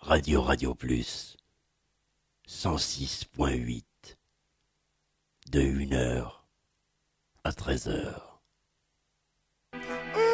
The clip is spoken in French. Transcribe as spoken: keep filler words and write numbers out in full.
Radio Radio Plus, cent six point huit, de une heure à treize heures.